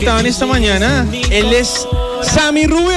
Estaban esta mañana. Él es Sammy Rubio.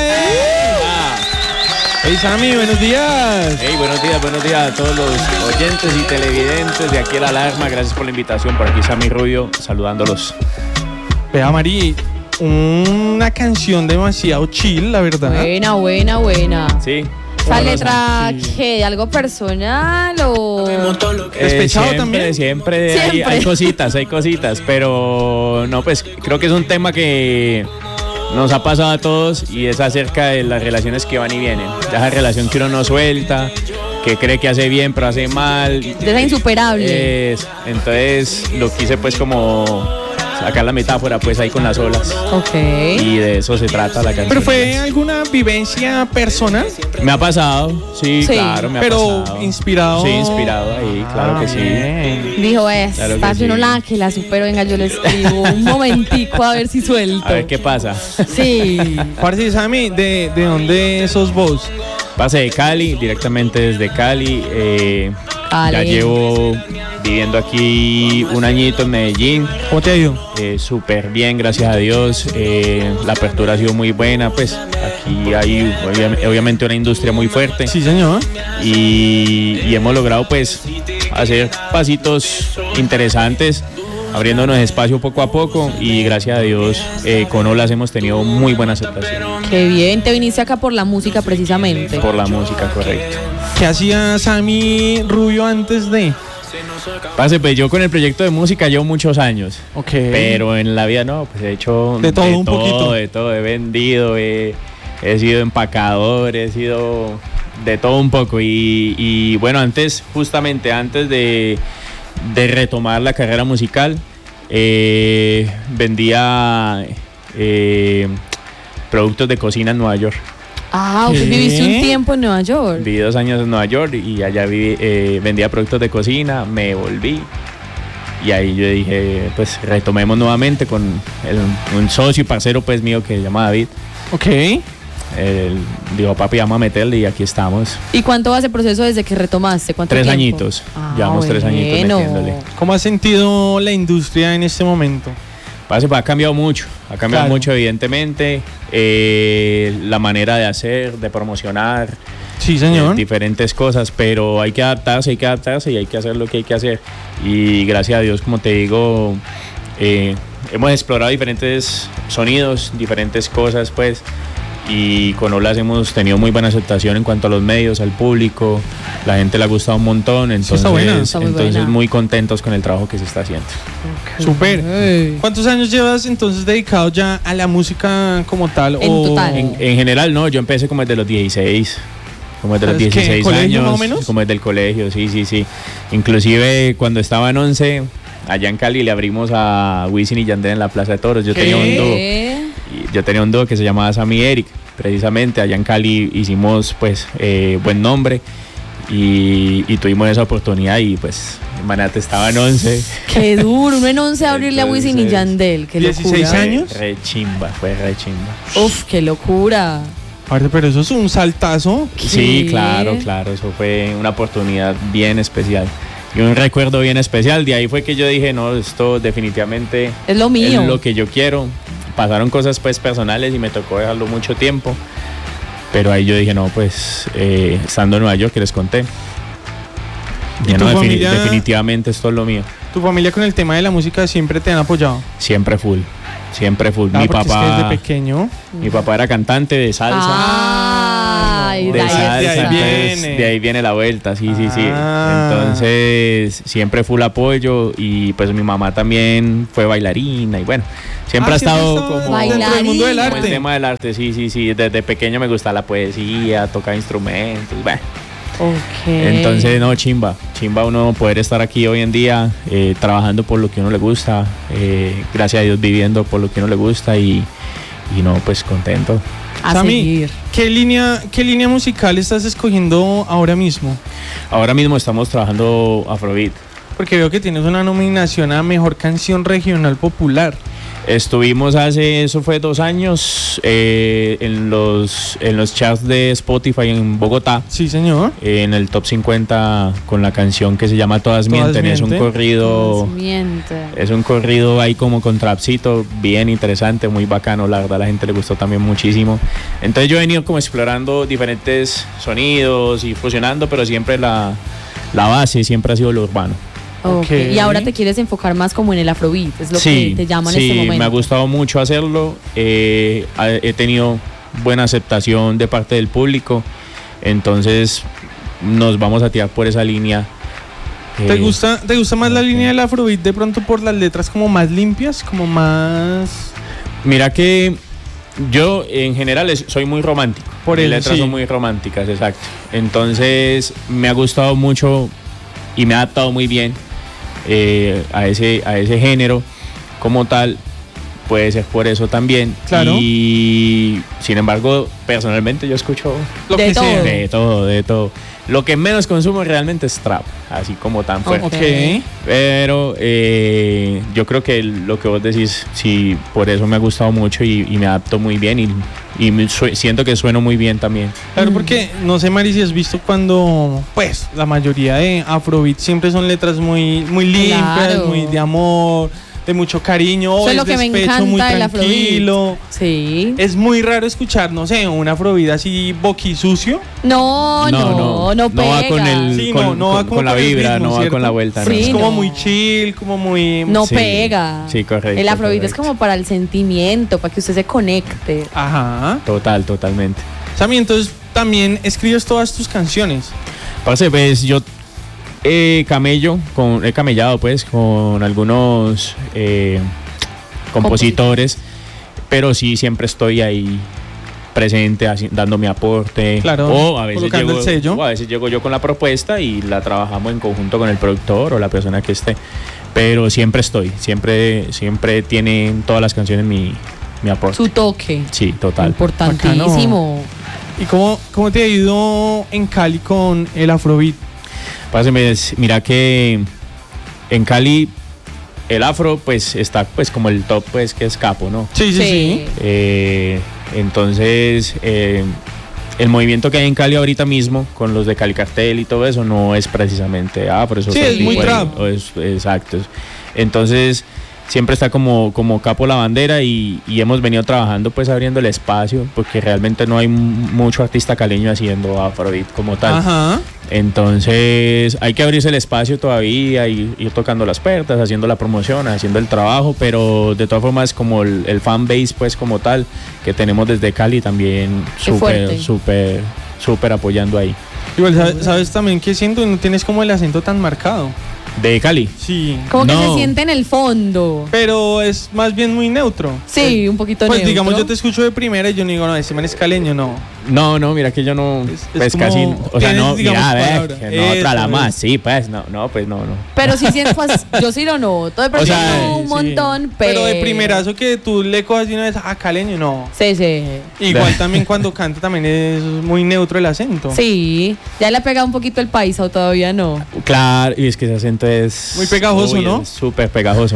Hey Sammy, buenos días. Hey, buenos días a todos los oyentes y televidentes de aquí La Alarma. Gracias por la invitación. Por aquí Sammy Rubio saludándolos. Vea, Mari, una canción demasiado chill, la verdad. Buena. Sí. ¿Esa letra qué? ¿De algo personal o...? Despechado también. Siempre. Hay cositas, pero no, pues creo que es un tema que nos ha pasado a todos y es acerca de las relaciones que van y vienen. De esa relación que uno no suelta, que cree que hace bien pero hace mal. De esa insuperable. Entonces lo quise pues como sacar la metáfora pues ahí con las olas. Ok. Y de eso se trata la canción. ¿Pero fue alguna vivencia personal? Me ha pasado, sí. Claro, me ha pasado. Pero inspirado. Sí, inspirado ahí, claro que sí. Bien. Dijo, Claro que si uno sí. que la supero, venga, yo le escribo un momentico a ver si suelto. A ver qué pasa. Sí. Parce, Sammy, ¿de dónde sos vos? Pase de Cali, directamente desde Cali. Ya llevo viviendo aquí un añito en Medellín. ¿Cómo te ha ido? Súper bien, gracias a Dios. La apertura ha sido muy buena. Pues aquí hay obviamente una industria muy fuerte. Sí, señor. Y hemos logrado pues hacer pasitos interesantes, abriéndonos espacio poco a poco y gracias a Dios con Olas hemos tenido muy buena aceptación. Qué bien, te viniste acá por la música precisamente. Por la música, correcto. ¿Qué hacía Sammy Rubio antes de? Pase, pues yo con el proyecto de música llevo muchos años. Ok. Pero en la vida no, pues he hecho De todo un poquito. De todo, he vendido, he sido empacador, he sido de todo un poco y bueno, justamente antes de retomar la carrera musical, vendía productos de cocina en Nueva York. Ok, viviste un tiempo en Nueva York. Viví 2 años en Nueva York y allá vendía productos de cocina, me volví y ahí yo dije, pues retomemos nuevamente con un socio y parcero pues mío que se llama David. Ok. Él dijo, papi, vamos a meterle y aquí estamos. ¿Y cuánto va ese proceso desde que retomaste? ¿Cuánto 3 tiempo? añitos. Llevamos 3 añitos metiéndole. ¿Cómo has sentido la industria en este momento? Pase, pues ha cambiado mucho, mucho evidentemente, la manera de hacer, de promocionar, sí, señor. Diferentes cosas, pero hay que adaptarse y hay que hacer lo que hay que hacer. Y gracias a Dios, como te digo, hemos explorado diferentes sonidos, diferentes cosas, pues, y con Olas hemos tenido muy buena aceptación en cuanto a los medios, al público, la gente le ha gustado un montón, entonces muy contentos con el trabajo que se está haciendo. Okay. Súper. ¿Cuántos años llevas entonces dedicado ya a la música como tal? Total. En general, no, yo empecé como desde los 16. Como desde los 16 ¿colegio, años, más o menos? como desde el colegio, sí. Inclusive cuando estaba en 11, allá en Cali le abrimos a Wisin y Yandel en la Plaza de Toros. Yo tenía un dúo que se llamaba Sammy Eric. Precisamente allá en Cali hicimos pues buen nombre y tuvimos esa oportunidad y pues imagínate, estaba en 11. Qué duro, uno en 11 abrirle a Wisin y Yandel. Qué 16 locura. años. Fue re chimba. Uf, qué locura. Aparte, pero eso es un saltazo. Sí, claro, eso fue una oportunidad bien especial y un recuerdo bien especial. De ahí fue que yo dije, no, esto definitivamente es lo mío, es lo que yo quiero. Pasaron cosas pues personales y me tocó dejarlo mucho tiempo, pero ahí yo dije, no, pues estando en Nueva York, que les conté, ya no, definitivamente esto es lo mío. ¿Tu familia con el tema de la música siempre te han apoyado? Siempre full. Mi papá, es que desde pequeño. Mi papá era cantante de salsa. De ahí viene la vuelta, sí. Entonces, siempre full apoyo y pues mi mamá también fue bailarina y bueno, siempre ha estado como dentro del mundo del arte. El tema del arte, sí. Desde pequeño me gusta la poesía, tocar instrumentos, bueno. Okay. Entonces, no, chimba uno poder estar aquí hoy en día trabajando por lo que uno le gusta, gracias a Dios viviendo por lo que uno le gusta y no, pues contento. Sammy, ¿qué línea musical estás escogiendo ahora mismo? Ahora mismo estamos trabajando Afrobeat. Porque veo que tienes una nominación a Mejor Canción Regional Popular. Estuvimos eso fue 2 años, en los charts de Spotify en Bogotá. Sí, señor. En el top 50 con la canción que se llama Todas Mienten. Es un corrido. Es un corrido ahí como con trapcito, bien interesante, muy bacano. La verdad, a la gente le gustó también muchísimo. Entonces yo he venido como explorando diferentes sonidos y fusionando, pero siempre la base siempre ha sido lo urbano. Okay. Y ahora te quieres enfocar más como en el afrobeat, es lo que te llama en este momento. Sí, me ha gustado mucho hacerlo. He tenido buena aceptación de parte del público. Entonces nos vamos a tirar por esa línea. ¿Te gusta más la línea del afrobeat de pronto por las letras como más limpias, como más...? Mira que yo en general soy muy romántico. Las letras son muy románticas, exacto. Entonces me ha gustado mucho y me ha adaptado muy bien a ese género como tal. Puede ser por eso también. Claro. Y sin embargo, personalmente yo escucho lo que sea. De todo. Lo que menos consumo realmente es trap, así como tan fuerte. Okay. Pero yo creo que lo que vos decís, sí, por eso me ha gustado mucho y me adapto muy bien y siento que sueno muy bien también. Claro, porque no sé, Mari, si has visto cuando, pues, la mayoría de afrobeat siempre son letras muy, muy limpias, claro, muy de amor, de mucho cariño, eso es lo que me encanta, muy tranquilo. Sí. Es muy raro escuchar, no sé, un afrobeat así boquisucio. No pega. Va con el, con la vibra, ritmo, no ¿cierto? va con la vuelta. Sí, no. es como muy chill, como muy... No pega. Sí, correcto. El afrobeat es como para el sentimiento, para que usted se conecte. Ajá. Totalmente. Sammy, entonces también escribes todas tus canciones. Parce, pues yo he camellado pues con algunos compositores, pero sí siempre estoy ahí presente, dando mi aporte. Claro, o a veces colocando el sello. O a veces llego yo con la propuesta y la trabajamos en conjunto con el productor o la persona que esté. Pero siempre tienen todas las canciones mi aporte. Su toque. Sí, total. Importantísimo. Bacano. ¿Y cómo te ha ido en Cali con el afrobeat? Mira que en Cali el afro pues está pues como el top pues que es Capo, ¿no? Sí. Entonces el movimiento que hay en Cali ahorita mismo con los de Cali Cartel y todo eso no es precisamente afro, eso sí, es muy trap. Exacto. Entonces siempre está como Capo la bandera y hemos venido trabajando pues abriendo el espacio porque realmente no hay mucho artista caleño haciendo afrobeat como tal. Ajá. Entonces hay que abrirse el espacio todavía y ir tocando las puertas, haciendo la promoción, haciendo el trabajo, pero de todas formas como el fan base pues como tal que tenemos desde Cali también súper apoyando ahí. Igual sabes también que siento no tienes como el acento tan marcado. ¿De Cali? Sí. Como que se siente en el fondo. Pero es más bien muy neutro. Sí, un poquito pues neutro. Pues digamos, yo te escucho de primera y yo no digo, no, ese man es caleño, no. No, mira que yo no, pues casi, o sea, no, digamos, mira, a ver, que no otra la más, sí, pues, no. Pero sí, pues, yo sí lo noto, de pronto un montón, pero de primerazo que tú le cojas y una vez, caleño, no. Sí. Igual también cuando canta también es muy neutro el acento. Sí, ya le ha pegado un poquito el paisa o todavía no. Claro, y es que ese acento es... muy pegajoso, ¿no? Es súper pegajoso,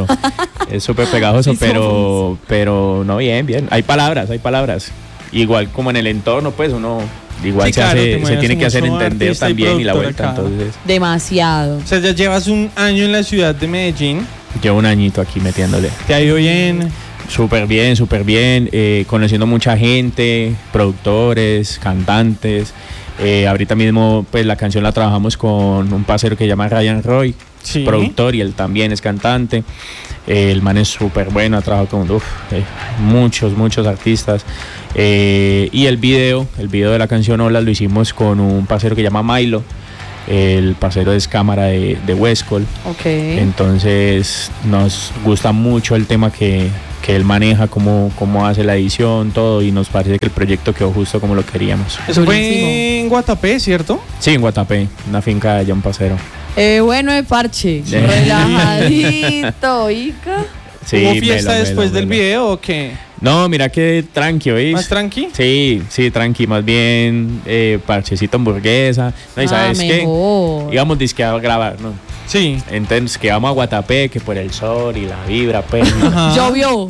pero no, bien, hay palabras. Igual como en el entorno, pues uno igual se tiene que hacer entender también y la vuelta, entonces. Demasiado. O sea, ya llevas un año en la ciudad de Medellín. Llevo un añito aquí metiéndole. ¿Te ha ido bien? Súper bien, conociendo mucha gente, productores, cantantes. Ahorita mismo pues la canción la trabajamos con un parcero que se llama Ryan Roy, sí, productor, y él también es cantante. El man es súper bueno, ha trabajado con muchos artistas. Y el video de la canción Hola lo hicimos con un parcero que se llama Milo. El parcero es cámara de Westcol. Okay. Entonces nos gusta mucho el tema que él maneja, cómo hace la edición, todo, y nos parece que el proyecto quedó justo como lo queríamos. Eso fue en Guatapé, ¿cierto? Sí, en Guatapé, una finca de John Pasero. Bueno, de parche, relajadito, Ica. Sí, ¿hubo fiesta después del video o qué? No, mira que tranqui, ¿oís? ¿Más tranqui? Sí, tranqui, más bien parchecito hamburguesa. No, y ¿sabes qué? Íbamos disque a grabar, ¿no? Sí. Entonces que vamos a Guatapé, que por el sol y la vibra, pues. Llovió.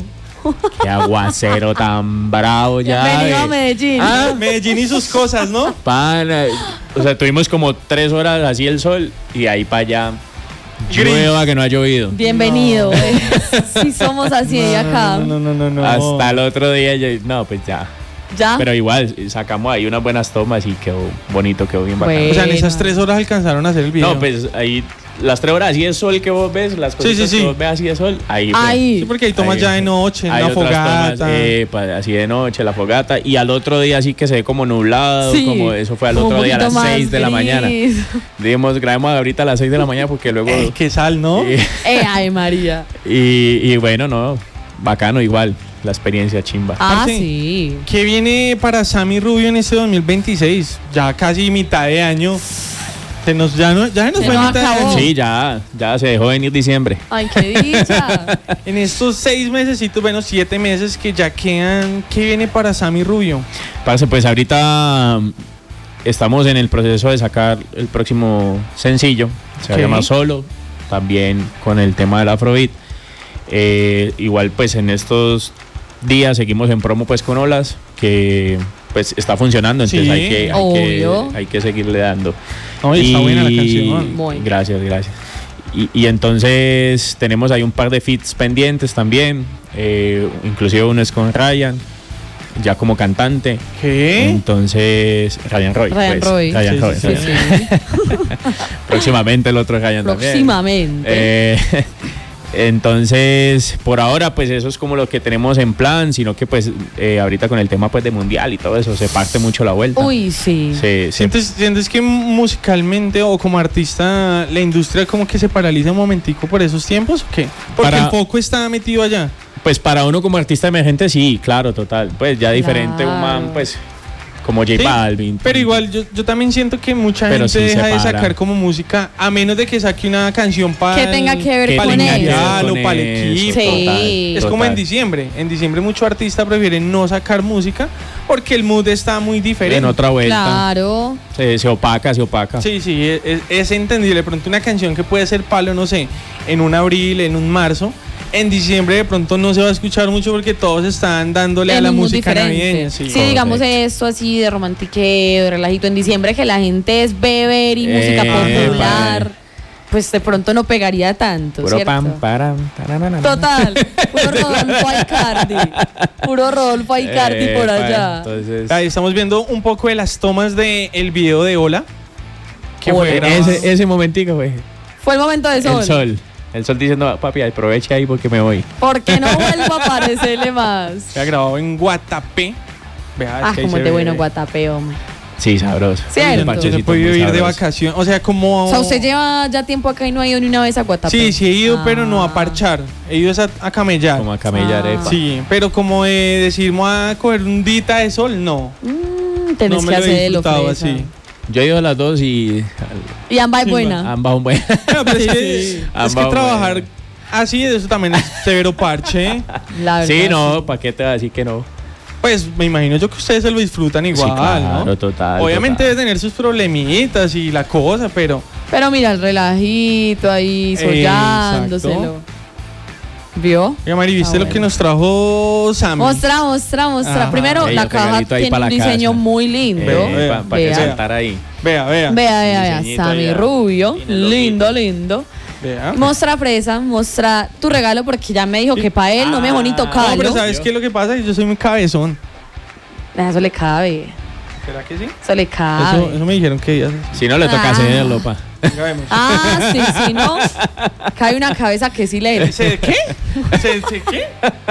Qué aguacero tan bravo ya. Bienvenido a Medellín. Medellín y sus cosas, ¿no? Pana, o sea, tuvimos como 3 horas así el sol y ahí para allá llueva que no ha llovido. Bienvenido. Sí somos así de acá. No. Hasta el otro día, no, pues ya. ¿Ya? Pero igual, sacamos ahí unas buenas tomas y quedó bonito, quedó bien bacano. Bueno. O sea, en esas 3 horas alcanzaron a hacer el video. No, pues ahí las 3 horas así de sol que vos ves, las cosas que vos ves así de sol, ahí. Ahí. Sí, porque hay tomas Ahí, ya de noche, hay una otras fogata. tomas, así de noche, la fogata. Y al otro día así que se ve como nublado, Sí, como eso fue al como otro un día a las poquito 6 más de la gris. mañana. Dijimos, grabemos ahorita a las 6 de la mañana porque luego... Qué sal, ¿no? Ay, María. Y bueno, no, bacano igual, la experiencia chimba. Parce, Sí. ¿Qué viene para Sammy Rubio en este 2026? Ya casi mitad de año. Ya se nos Se fue nos mitad de acabó. año. Sí, ya se dejó venir diciembre. Ay, qué dicha. En estos 6 mesecitos, bueno, 7 meses que ya quedan, ¿qué viene para Sammy Rubio? Parce, pues ahorita estamos en el proceso de sacar el próximo sencillo. Se va a Ok. llamar Solo, también con el tema del Afrobeat. Igual pues en estos días seguimos en promo pues con Olas, que pues está funcionando, entonces Sí, obvio. hay que seguirle dando. No, y está buena la canción. Muy. Gracias. Y entonces tenemos ahí un par de feats pendientes también, inclusive uno es con Ryan, ya como cantante. ¿Qué? Entonces, Ryan Roy. Ryan Roy. Ryan Sí, Roy. sí, Próximamente el otro Ryan Próximamente. también. Entonces, por ahora, pues eso es como lo que tenemos en plan, sino que pues ahorita con el tema pues de mundial y todo eso, se parte mucho la vuelta. Uy, sí. ¿Sientes que musicalmente o como artista la industria como que se paraliza un momentico por esos tiempos o qué? Porque el foco está metido allá. Pues para uno como artista emergente, sí, claro, total. Pues ya diferente un man, pues como J Sí, Balvin. pero igual yo también siento que mucha Pero gente sí deja de separa. sacar como música, a menos de que saque una canción para Que tenga que ver para con el eso. mundial o para el equipo. Sí. Es como en diciembre. En diciembre muchos artistas prefieren no sacar música porque el mood está muy diferente. En otra vuelta. Claro. Se opaca. Sí, es entendible. De pronto una canción que puede ser palo, no sé, en un abril, en un marzo. En diciembre de pronto no se va a escuchar mucho porque todos están dándole a En la un mood música diferente. navideña. Sí, Sí. digamos esto así de romantiqueo, de relajito en diciembre, que la gente es beber y música popular, pues de pronto no pegaría tanto, Puro ¿cierto? pam, param, taranana. Total, puro Rodolfo Aicardi, puro Rodolfo Aicardi por allá. Entonces, Ahí estamos viendo un poco de las tomas del video de Hola. Que fue grabado. ese momentico, güey. Fue el momento de sol. El sol diciendo, papi, aproveche ahí porque me voy. ¿Por qué no vuelvo a aparecerle más? Se ha grabado en Guatapé. Vea, Ah, es que ahí como se de ve. bueno Guatapé, hombre. Sí, sabroso. Cierto. El Yo no he parchecito podido muy ir de sabroso. vacación. O sea, como. O sea, usted lleva ya tiempo acá y no ha ido ni una vez a Guatapé. Sí, he ido, pero no a Ah. parchar. He ido a camellar. Como a camellar, Ah. epa. Sí, pero como de decir, voy a coger un dita de sol, no. Tenés No me que lo he hacer de lo disfrutado fresa. así. Yo he ido a las dos y Y ambas es Sí, buena. ambas son buenas. Pero es que, Sí. es Ambas que trabajar buenas. así, de eso también es severo parche. La verdad. Sí, no, ¿para qué te va a decir que no? Pues me imagino yo que ustedes se lo disfrutan igual, Sí, claro, ¿no? total. Obviamente total. debe tener sus problemitas y la cosa, pero Pero mira, el relajito ahí, sollándoselo. Exacto. ¿Vio? oiga, Mari, ¿viste Ah, lo bueno. que nos trajo Sammy? Mostra. Ajá. Primero, Ey, la el caja regalito ahí tiene pa' un la diseño casa. muy lindo. Vea, Para que vea. saltara ahí. Vea. Vea, diseñito Sammy allá. Rubio. Tiene el Lindo, loguito. lindo. Vea. Mostra fresa, mostra tu regalo porque ya me dijo que para él no me dejó ni No, pero tocarlo. ¿sabes qué es lo que pasa? Yo soy muy cabezón. Eso le cabe. ¿Será que sí? Eso le cabe. Eso me dijeron que ibas Si no, le toca Ah. hacerlo, pa. a hacer. Ah, sí, no. Cae una cabeza que sí le. ¿Se qué? ¿Se qué?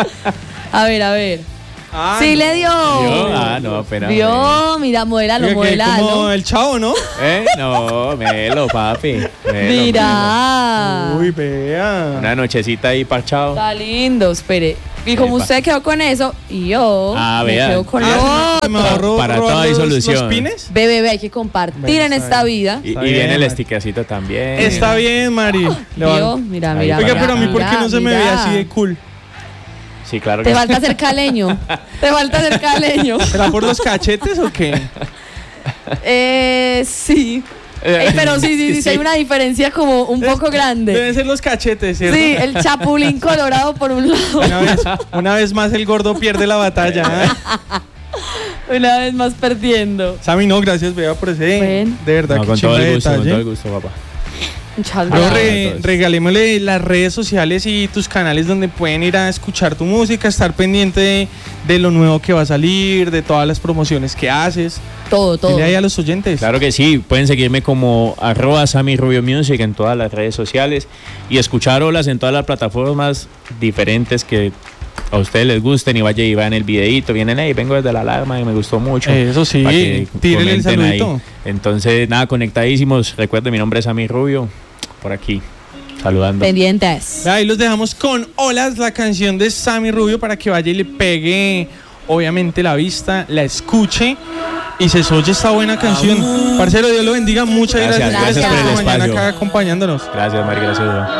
A ver. Ah, Sí no. le dio. No, espera. Vio, mira, modélalo, Oiga, que como modélalo. el chavo, ¿no? No, melo, papi. Melo, Mira. Uy, vea. Una nochecita ahí parchado. Está lindo, espere. Y como Epa. usted quedó con eso, y yo Ah, me vea. quedo con Ah, lo ¿me otro. ahorro Para robar todo hay solución. los pines? Bebé, hay que compartir Bueno, en está esta bien. vida. Y Está viene bien, el Mari. stickercito también. Está bien, Mari. Le va- Vio, mira. Ahí. Oiga, pero a mí, ¿por qué no se me ve mira. así de cool? Sí, claro que Te sí. falta ser caleño. Te falta ser caleño. ¿Será por los cachetes o qué? Sí. Pero sí, hay una diferencia como un poco grande. Deben ser los cachetes, ¿cierto? Sí, el chapulín colorado por un lado. Una vez más el gordo pierde la batalla. Una vez más perdiendo. Sammy, no, gracias, Beba, por ese. Bueno. De verdad, con todo el gusto, papá. Muchas Bro, gracias. regalémosle las redes sociales y tus canales donde pueden ir a escuchar tu música, estar pendiente de lo nuevo que va a salir, de todas las promociones que haces. Todo. Dile ahí a los oyentes. Claro que sí, pueden seguirme como @SammyRubioMusic en todas las redes sociales y escuchar olas en todas las plataformas diferentes que a ustedes les gusten y vaya y vean el videito, vienen ahí, vengo desde la alarma y me gustó mucho. Eso sí, tírenle el saludito. Ahí. Entonces, nada, conectadísimos. Recuerden, mi nombre es Sammy Rubio, por aquí, saludando. Pendientes. Ahí los dejamos con Olas, la canción de Sammy Rubio, para que vaya y le pegue, obviamente, la vista, la escuche y se oye esta buena canción. Parcero, Dios lo bendiga, muchas gracias por el por estar espacio. mañana acá acompañándonos. Gracias, Mari, gracias.